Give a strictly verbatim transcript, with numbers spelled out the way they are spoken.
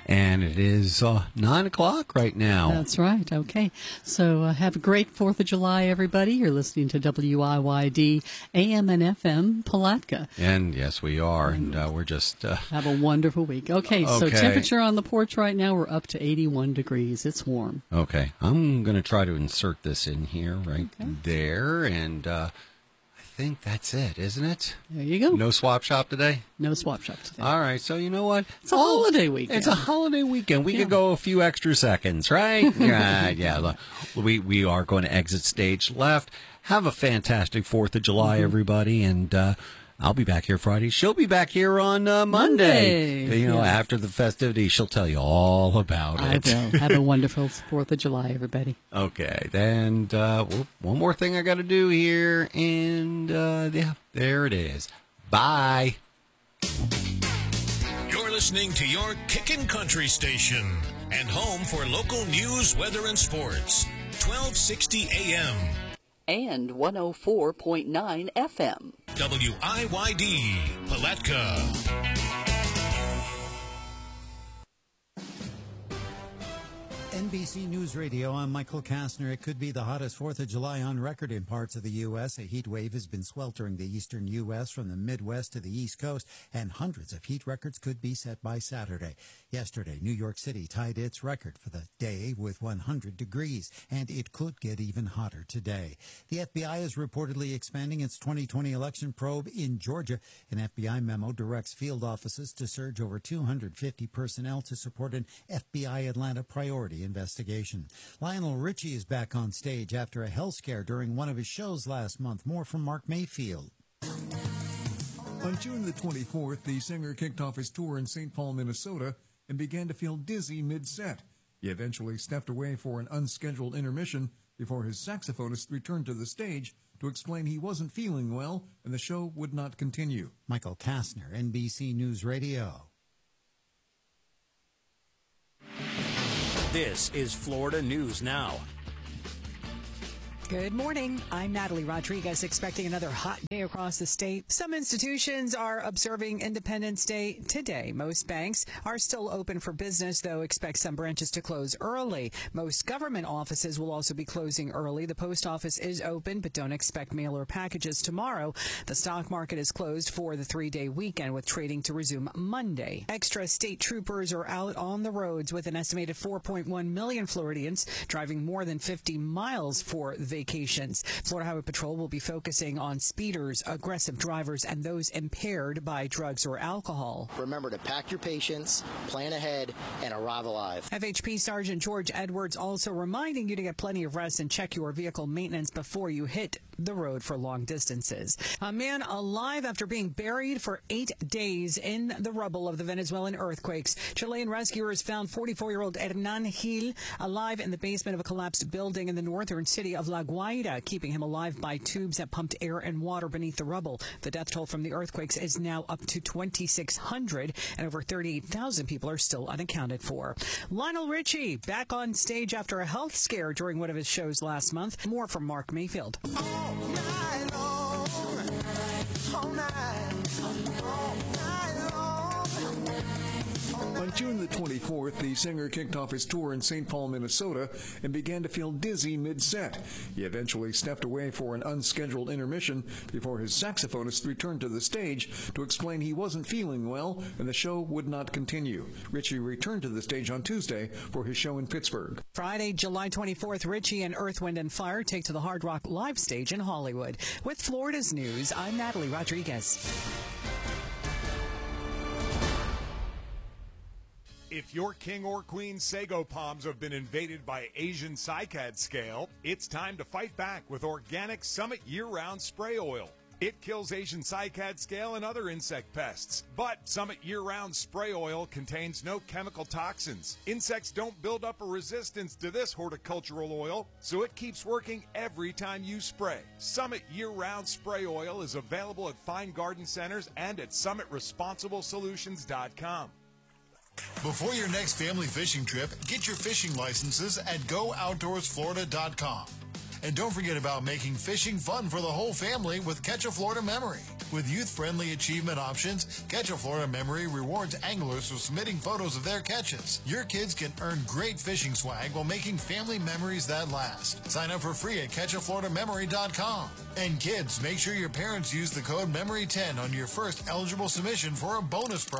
And it is uh, nine o'clock right now. That's right. Okay. So uh, have a great fourth of July, everybody. You're listening to W I Y D A M and F M Palatka. And yes, we are. And uh, we're just... Uh, have a wonderful week. Okay, okay. So temperature on the porch right now, we're up to eighty-one degrees. It's warm. Okay. I'm going to try to insert this in here right okay. there. And... Uh, I think that's it, isn't it? There you go. No swap shop today? No swap shop today. All right. So you know what? It's a oh, holiday weekend. It's a holiday weekend. We yeah. could go a few extra seconds, right? yeah, yeah. We, we are going to exit stage left. Have a fantastic fourth of July, mm-hmm. everybody. And uh, I'll be back here Friday. She'll be back here on uh, Monday. Monday. You know, yes. after the festivities, she'll tell you all about I it. I will. Have a wonderful fourth of July, everybody. Okay. And uh, one more thing I got to do here. And, uh, yeah, there it is. Bye. You're listening to your Kickin' Country station and home for local news, weather, and sports. twelve sixty A M. And one oh four point nine F M. W I Y D, Palatka. N B C News Radio, I'm Michael Kastner. It could be the hottest fourth of July on record in parts of the U S. A heat wave has been sweltering the eastern U S from the Midwest to the East Coast, and hundreds of heat records could be set by Saturday. Yesterday, New York City tied its record for the day with one hundred degrees, and it could get even hotter today. The F B I is reportedly expanding its twenty twenty election probe in Georgia. An F B I memo directs field offices to surge over two hundred fifty personnel to support an F B I Atlanta priority investigation. Lionel Richie is back on stage after a health scare during one of his shows last month. More from Mark Mayfield. On June the twenty-fourth, the singer kicked off his tour in Saint Paul, Minnesota, and began to feel dizzy mid-set. He eventually stepped away for an unscheduled intermission before his saxophonist returned to the stage to explain he wasn't feeling well and the show would not continue. Michael Kastner, N B C News Radio. This is Florida News Now. Good morning. I'm Natalie Rodriguez, expecting another hot day across the state. Some institutions are observing Independence Day today. Most banks are still open for business, though expect some branches to close early. Most government offices will also be closing early. The post office is open, but don't expect mail or packages tomorrow. The stock market is closed for the three-day weekend, with trading to resume Monday. Extra state troopers are out on the roads with an estimated four point one million Floridians driving more than fifty miles for the vacations. Florida Highway Patrol will be focusing on speeders, aggressive drivers, and those impaired by drugs or alcohol. Remember to pack your patience, plan ahead, and arrive alive. F H P Sergeant George Edwards also reminding you to get plenty of rest and check your vehicle maintenance before you hit the road for long distances. A man alive after being buried for eight days in the rubble of the Venezuelan earthquakes. Chilean rescuers found forty-four-year-old Hernan Gil alive in the basement of a collapsed building in the northern city of La Guaira, keeping him alive by tubes that pumped air and water beneath the rubble. The death toll from the earthquakes is now up to twenty-six hundred, and over thirty-eight thousand people are still unaccounted for. Lionel Richie back on stage after a health scare during one of his shows last month. More from Mark Mayfield. All night long, all night, all night long. On June the twenty-fourth, the singer kicked off his tour in Saint Paul, Minnesota, and began to feel dizzy mid-set. He eventually stepped away for an unscheduled intermission before his saxophonist returned to the stage to explain he wasn't feeling well and the show would not continue. Richie returned to the stage on Tuesday for his show in Pittsburgh. Friday, July twenty-fourth, Richie and Earth, Wind and Fire take to the Hard Rock Live stage in Hollywood. With Florida's news, I'm Natalie Rodriguez. If your king or queen sago palms have been invaded by Asian cycad scale, it's time to fight back with Organic Summit year-round spray oil. It kills Asian cycad scale and other insect pests. But Summit year-round spray oil contains no chemical toxins. Insects don't build up a resistance to this horticultural oil, so it keeps working every time you spray. Summit year-round spray oil is available at fine garden centers and at summit responsible solutions dot com. Before your next family fishing trip, get your fishing licenses at go outdoors florida dot com. And don't forget about making fishing fun for the whole family with Catch a Florida Memory. With youth-friendly achievement options, Catch a Florida Memory rewards anglers for submitting photos of their catches. Your kids can earn great fishing swag while making family memories that last. Sign up for free at catch a florida memory dot com. And kids, make sure your parents use the code memory ten on your first eligible submission for a bonus prize.